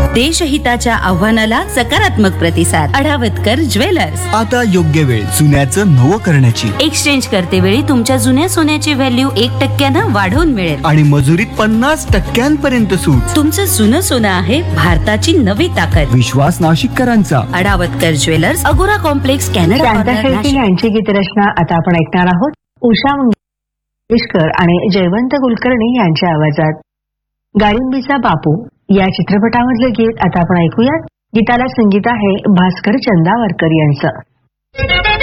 देशहिताच्या आव्हानाला सकारात्मक प्रतिसाद. अडावतकर ज्वेलर्स. आता योग्य वेळ जुन्याचं नवं करण्याची. एक्सचेंज करते वेळी तुमच्या जुन्या सोन्याची व्हॅल्यू 1% वाढवून मिळेल आणि मजुरीत 50% सूट. तुमचं जुनं सोनं आहे भारताची नवी ताकद. विश्वास नाशिककरांचा. अडावतकर ज्वेलर्स, अगोरा complex, Canada Shanta corner, Shelke Nashik. यांची गीतरचना आता आपण ऐकणार आहोत. उषा मंगेशकर आणि जयवंत कुलकर्णी यांच्या आवाजात. गाळिंबीचा बापू या चित्रपटामधलं गीत आता आपण ऐकूयात. गीताला संगीत आहे भास्कर चंदावरकर यांचं.